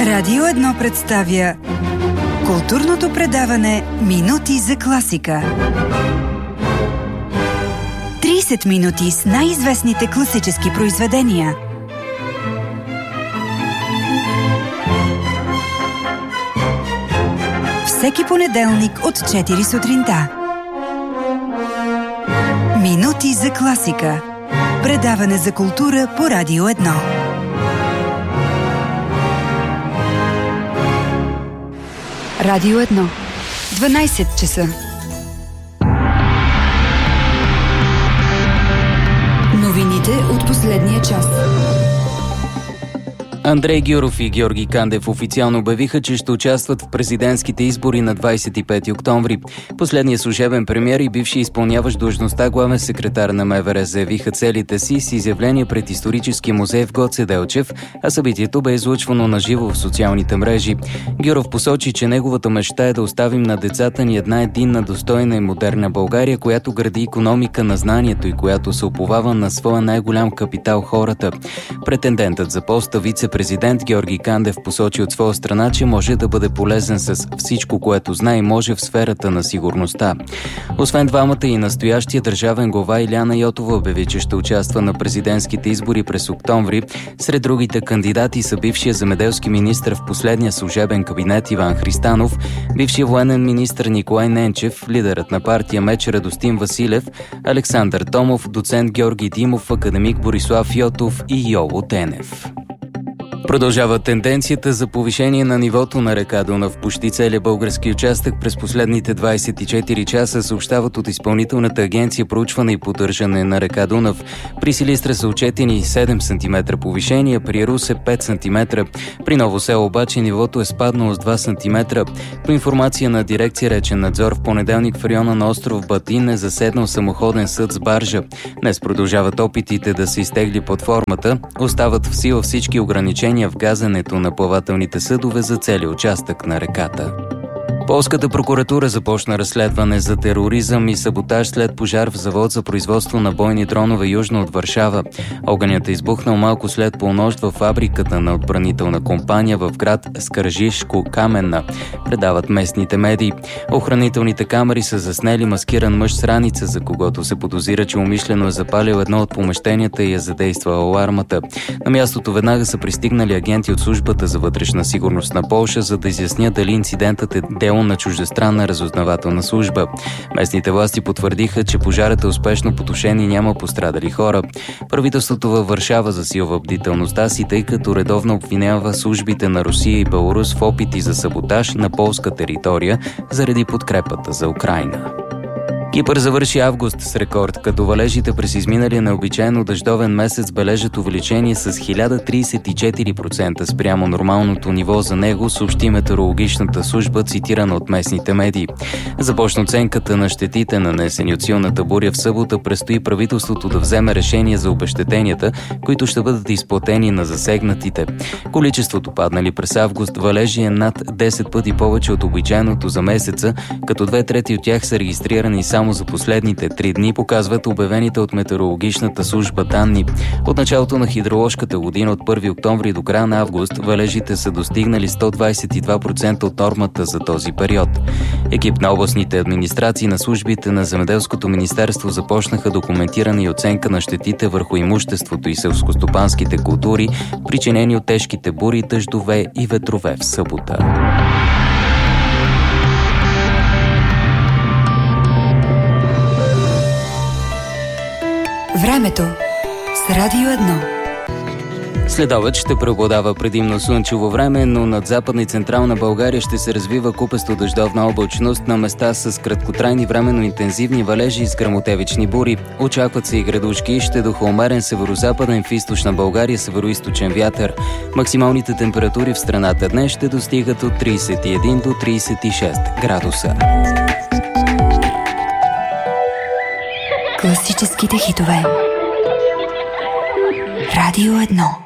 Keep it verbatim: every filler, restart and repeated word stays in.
Радио едно представя културното предаване „Минути за класика“. трийсет минути с най-известните класически произведения. Всеки понеделник от четири сутринта. Минути за класика. Предаване за култура по Радио едно. Радио едно. дванайсет часа. Новините от последния час. Андрей Гюров и Георги Кандев официално обявиха, че ще участват в президентските избори на двадесет и пети октомври. Последният служебен премиер и бивши изпълняващ длъжността главен секретар на МВР заявиха целите си с изявление пред историческия музей в Гоце Делчев, а събитието бе излъчвано на живо в социалните мрежи. Гюров посочи, че неговата мечта е да оставим на децата ни една единна, достойна и модерна България, която гради икономика на знанието и която се уповава на своя най-голям капитал – хората. Претендентът за поста вице Президент Георги Кандев посочи от своя страна, че може да бъде полезен с всичко, което знае и може в сферата на сигурността. Освен двамата и настоящия държавен глава Илияна Йотова обяви, че ще участва на президентските избори през октомври. Сред другите кандидати са бившия земеделски министър в последния служебен кабинет Иван Христанов, бившия военен министър Николай Ненчев, лидерът на партия Меч Радостин Василев, Александър Томов, доцент Георги Димов, академик Борислав Йотов и Йоло Тенев. Продължава тенденцията за повишение на нивото на река Дунав. Почти целият български участък през последните двадесет и четири часа, съобщават от Изпълнителната агенция проучване и поддържане на река Дунав. При Силистра са отчетени седем сантиметра повишение, при Русе пет сантиметра. При Ново село обаче нивото е спаднало с два сантиметра. По информация на дирекция Речен надзор, в понеделник в района на остров Батин е заседнал самоходен съд с баржа. Днес продължават опитите да се изтегли платформата. Остават в сила всички ограничения в газенето на плавателните съдове за целия участък на реката. Полската прокуратура започна разследване за тероризъм и саботаж след пожар в завод за производство на бойни дронове южно от Варшава. Огънят е избухнал малко след полунощ във фабриката на отбранителна компания в град Скържишко-Каменна, предават местните медии. Охранителните камери са заснели маскиран мъж с раница, за когото се подозира, че умишлено е запалил едно от помещенията и е задействал алармата. На мястото веднага са пристигнали агенти от службата за вътрешна сигурност на Полша, за да изяснят дали инцидентът е дело на чуждестранна разузнавателна служба. Местните власти потвърдиха, че пожарът е успешно потушен и няма пострадали хора. Правителството във Варшава засилва бдителността си, тъй като редовно обвинява службите на Русия и Беларус в опити за саботаж на полска територия заради подкрепата за Украйна. Кипър завърши август с рекорд, като валежите през изминалия необичайно дъждовен месец бележат увеличение с хиляда тридесет и четири процента спрямо нормалното ниво за него, съобщи метеорологичната служба, цитирана от местните медии. Започна оценката на щетите, нанесени от силната буря в събота, предстои правителството да вземе решение за обезщетенията, които ще бъдат изплатени на засегнатите. Количеството паднали през август валежи е над десет пъти повече от обичайното за месеца, като две трети от тях са регистрирани само за последните три дни, показват обявените от метеорологичната служба данни. От началото на хидроложката година от първи октомври до края на август валежите са достигнали сто двадесет и два процента от нормата за този период. Екип на областните администрации на службите на Земеделското министерство започнаха документиране и оценка на щетите върху имуществото и селскостопанските култури, причинени от тежките бури, дъждове и ветрове в събота. Времето с Радио едно. Следобед ще преобладава предимно слънчево време, но над Западна и Централна България ще се развива купесто дъждовна облачност, на места с краткотрайни временно интензивни валежи с гръмотевични бури. Очакват се и градушки, ще духа умерен северозападен, в източна България североизточен вятър. Максималните температури в страната днес ще достигат от тридесет и един до тридесет и шест градуса. Класическите хитове. Радио едно.